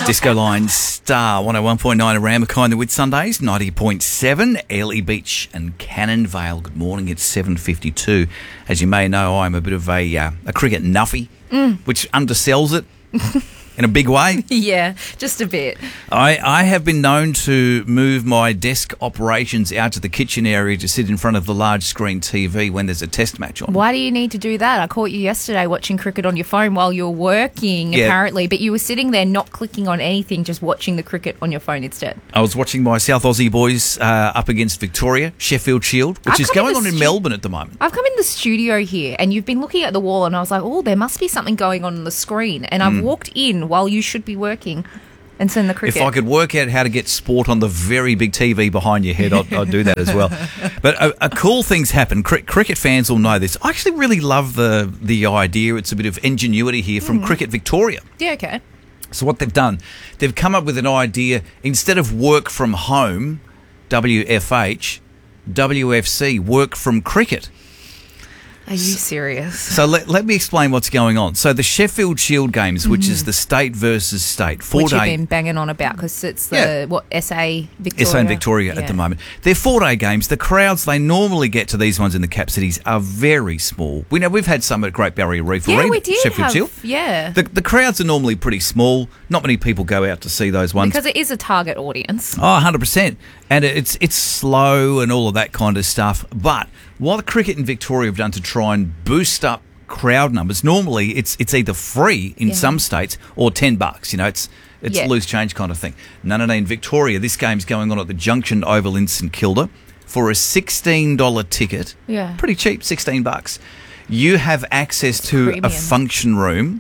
Disco Line Star 101.9 around Mackay with Sundays, 90.7 Airlie Beach and Cannon Vale. Good morning, it's 7:52. As you may know, I'm a bit of a cricket nuffy, which undersells it in a big way. Yeah, just a bit. I have been known to move my desk operations out to the kitchen area to sit in front of the large screen TV when there's a test match on. Why do you need to do that? I caught you yesterday watching cricket on your phone while you were working, apparently, but you were sitting there not clicking on anything, just watching the cricket on your phone instead. I was watching my South Aussie boys up against Victoria, Sheffield Shield, which is going on in Melbourne at the moment. I've come in the studio here and you've been looking at the wall and I was like, oh, there must be something going on the screen. And I've walked in while you should be working and send the cricket. If I could work out how to get sport on the very big TV behind your head, I'd do that as well. But a cool thing's happened. Cricket fans will know this. I actually really love the idea. It's a bit of ingenuity here from Cricket Victoria. Yeah, okay. So what they've done, they've come up with an idea. Instead of work from home, WFH, WFC, work from cricket. Are you serious? So let me explain what's going on. So the Sheffield Shield games, which is the state versus state, 4 Which day. you've been banging on about because it's the SA Victoria. SA and Victoria at the moment. They're 4-day games. The crowds they normally get to these ones in the cap cities are very small. We know we've had some at Great Barrier Reef Arena, we did Sheffield Shield. Yeah. The crowds are normally pretty small. Not many people go out to see those ones. Because it is a target audience. Oh, 100%. And it's slow and all of that kind of stuff. But what the cricket in Victoria have done to try and boost up crowd numbers, normally it's either free in some states or $10. You know, it's loose change kind of thing. No, in Victoria, this game's going on at the Junction Oval in St Kilda for a $16 ticket. Yeah. Pretty cheap, $16. You have access to a function room,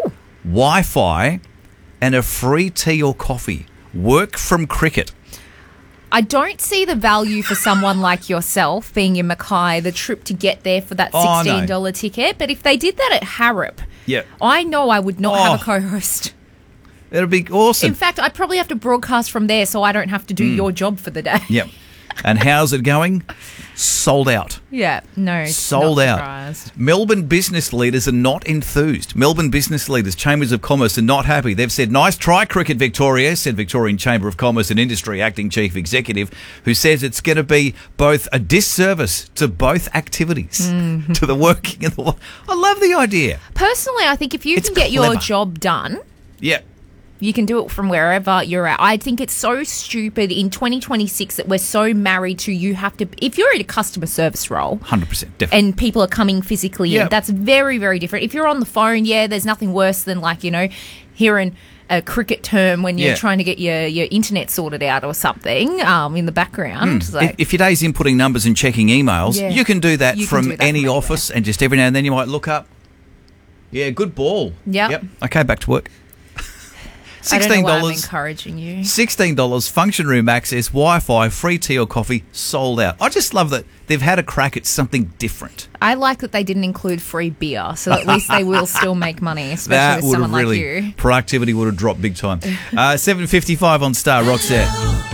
Wi-Fi, and a free tea or coffee. Work from cricket. I don't see the value for someone like yourself, being in Mackay, the trip to get there for that $16 ticket. But if they did that at Harrop, I know I would not have a co-host. It'll be awesome. In fact, I'd probably have to broadcast from there so I don't have to do your job for the day. Yep. And how's it going? Sold out. Yeah, no. Sold not out. surprised. Melbourne business leaders are not enthused. Melbourne business leaders, Chambers of Commerce, are not happy. They've said, nice try, Cricket Victoria, said Victorian Chamber of Commerce and Industry Acting Chief Executive, who says it's going to be both a disservice to both activities, to the working and the... I love the idea. Personally, I think if you can get your job done... Yeah. You can do it from wherever you're at. I think it's so stupid in 2026 that we're so married to you have to... If you're in a customer service role... 100%, definitely. And people are coming physically in, that's very, very different. If you're on the phone, there's nothing worse than hearing a cricket term when you're trying to get your internet sorted out or something in the background. If your day's inputting numbers and checking emails, you can do that from any office and just every now and then you might look up. Yeah, good ball. Yep. Okay, back to work. $16. I don't know why I'm encouraging you. $16, function room access, Wi-Fi, free tea or coffee, sold out. I just love that they've had a crack at something different. I like that they didn't include free beer, so at least they will still make money, especially with someone like you. Productivity would have dropped big time. 7:55 on Star, Roxette.